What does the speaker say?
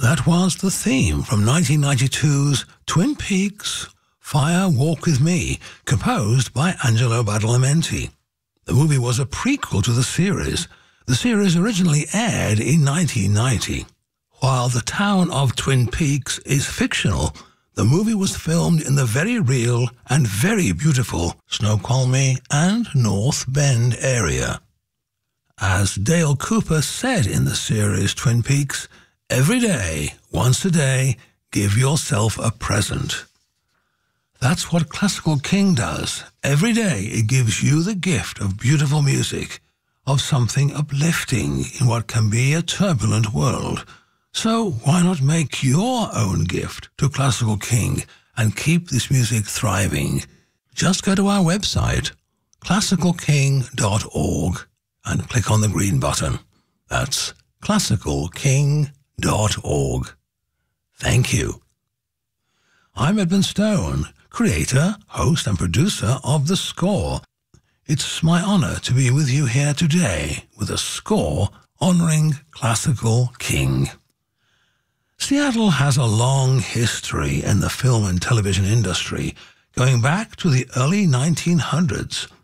That was the theme from 1992's Twin Peaks Fire Walk With Me, composed by Angelo Badalamenti. The movie was a prequel to the series. The series originally aired in 1990. While the town of Twin Peaks is fictional, the movie was filmed in the very real and very beautiful Snoqualmie and North Bend area. As Dale Cooper said in the series Twin Peaks, "Every day, once a day, give yourself a present." That's what Classical King does. Every day it gives you the gift of beautiful music, of something uplifting in what can be a turbulent world. So why not make your own gift to Classical King and keep this music thriving? Just go to our website, classicalking.org, and click on the green button. That's classicalking.org. Thank you. I'm Edmund Stone, creator, host, and producer of The Score. It's my honor to be with you here today with a score honoring Classical King. Seattle has a long history in the film and television industry, going back to the early 1900s.